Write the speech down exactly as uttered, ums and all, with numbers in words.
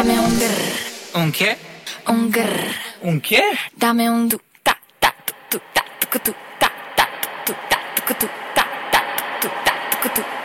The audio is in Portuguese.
Dame un grr, Um quê? un grr. Um quê? Dame un du ta ta tu tu ta tu tu ta ta tu tu ta tu tu ta ta tu ta tu tu